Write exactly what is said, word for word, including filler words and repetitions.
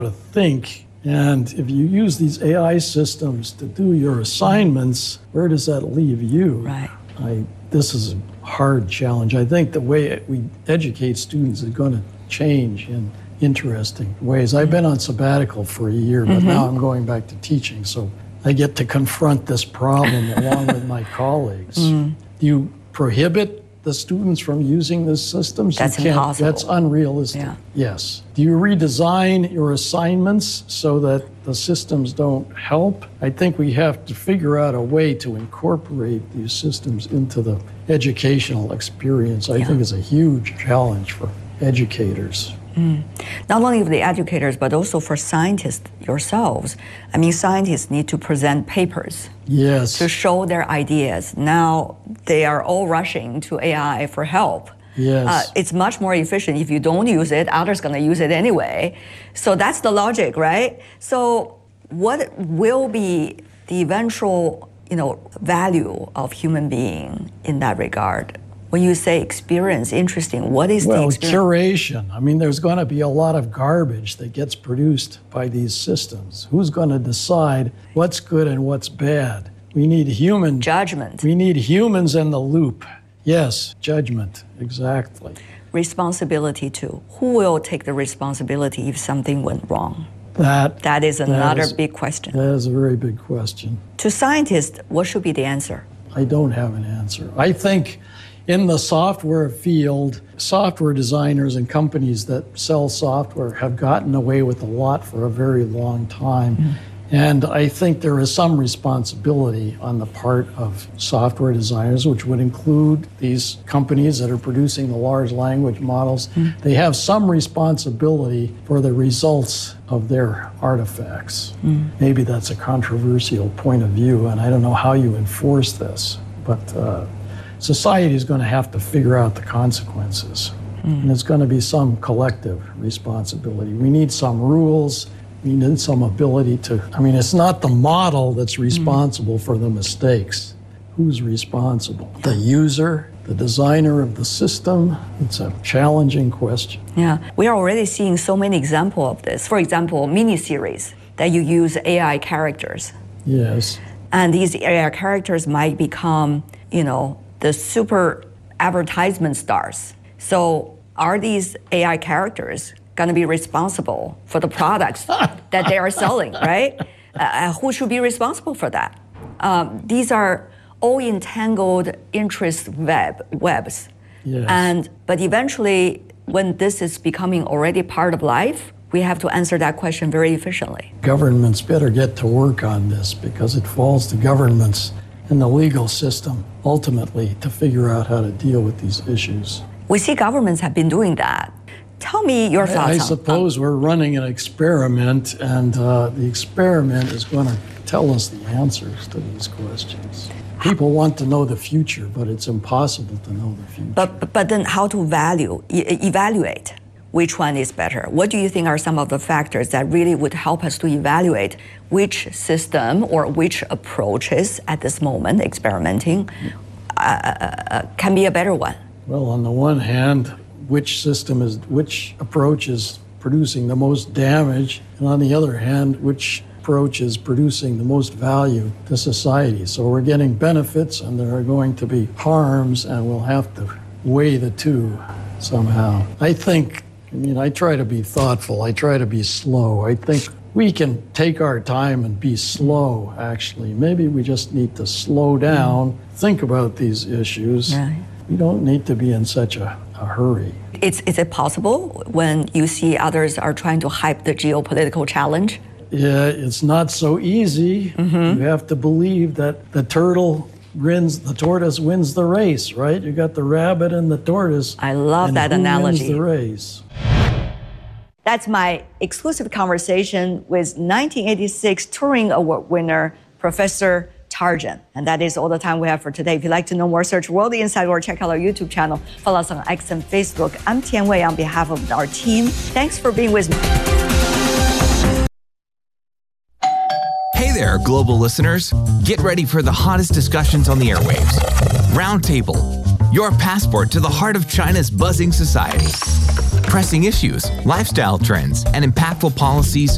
to think. And if you use these A I systems to do your assignments, where does that leave you? Right. I, this is a hard challenge. I think the way we educate students is going to change in interesting ways. I've been on sabbatical for a year, but mm-hmm. now I'm going back to teaching, so I get to confront this problem along with my colleagues. Mm. Do you prohibit the students from using these systems? That's you can't, impossible. That's unrealistic. Yeah. Yes. Do you redesign your assignments so that the systems don't help? I think we have to figure out a way to incorporate these systems into the educational experience. I yeah. think is a huge challenge for educators. Mm. Not only for the educators, but also for scientists yourselves. I mean, scientists need to present papers yes. to show their ideas. Now they are all rushing to A I for help. Yes. Uh, it's much more efficient if you don't use it, others going to use it anyway. So that's the logic, right? So what will be the eventual, you know, value of human being in that regard? When you say experience, interesting, what is well, the experience? Curation. I mean, there's going to be a lot of garbage that gets produced by these systems. Who's going to decide what's good and what's bad? We need human judgment. We need humans in the loop. Yes, judgment, exactly. Responsibility too. Who will take the responsibility if something went wrong? That, that is another that is, big question. That is a very big question. To scientists, what should be the answer? I don't have an answer. I think in the software field, software designers and companies that sell software have gotten away with a lot for a very long time. Mm. And I think there is some responsibility on the part of software designers, which would include these companies that are producing the large language models. Mm. They have some responsibility for the results of their artifacts. Mm. Maybe that's a controversial point of view, and I don't know how you enforce this, but uh, society is going to have to figure out the consequences. Mm. And it's going to be some collective responsibility. We need some rules. We need some ability to, I mean, it's not the model that's responsible mm. for the mistakes. Who's responsible? The user, the designer of the system? It's a challenging question. Yeah, we are already seeing so many examples of this. For example, miniseries that you use A I characters. Yes. And these A I characters might become, you know, the super advertisement stars. So are these A I characters going to be responsible for the products that they are selling, right? Uh, who should be responsible for that? Um, these are all entangled interest web webs. Yes. And but eventually, when this is becoming already part of life, we have to answer that question very efficiently. Governments better get to work on this, because it falls to governments and the legal system ultimately to figure out how to deal with these issues. We see governments have been doing that. Tell me your thoughts I, I on suppose um, we're running an experiment, and uh, the experiment is going to tell us the answers to these questions. People want to know the future, but it's impossible to know the future. But, but then how to value, e- evaluate which one is better? What do you think are some of the factors that really would help us to evaluate which system or which approaches at this moment, experimenting, uh, uh, can be a better one? Well, on the one hand, which system is, which approach is producing the most damage, and on the other hand, which approach is producing the most value to society. So we're getting benefits, and there are going to be harms, and we'll have to weigh the two somehow. I think, I mean, I try to be thoughtful. I try to be slow. I think we can take our time and be slow, actually. Maybe we just need to slow down, think about these issues. Right. We don't need to be in such a, a hurry. It's, is it possible when you see others are trying to hype the geopolitical challenge? Yeah, it's not so easy. Mm-hmm. You have to believe that the turtle wins, the tortoise wins the race, right? You got the rabbit and the tortoise. I love and that who analogy. Wins the race. That's my exclusive conversation with nineteen eighty-six Turing Award winner, Professor Tarjan. And that is all the time we have for today. If you'd like to know more, search World Insight or check out our YouTube channel. Follow us on X and Facebook. I'm Tian Wei on behalf of our team. Thanks for being with me. Hey there, global listeners. Get ready for the hottest discussions on the airwaves. Roundtable, your passport to the heart of China's buzzing society. Pressing issues, lifestyle trends, and impactful policies